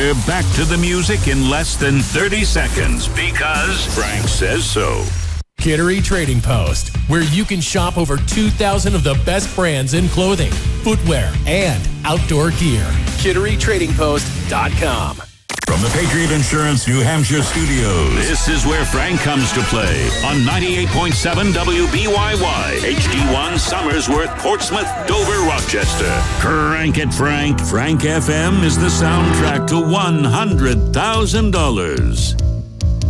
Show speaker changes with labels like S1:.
S1: We're back to the music in less than 30 seconds because Frank says so.
S2: Kittery Trading Post, where you can shop over 2,000 of the best brands in clothing, footwear, and outdoor gear. KitteryTradingPost.com.
S3: From the Patriot Insurance New Hampshire studios,
S1: this is where Frank comes to play on 98.7 WBYY, HD1 Somersworth, Portsmouth, Dover, Rochester. Crank it, Frank. Frank FM is the soundtrack to $100,000.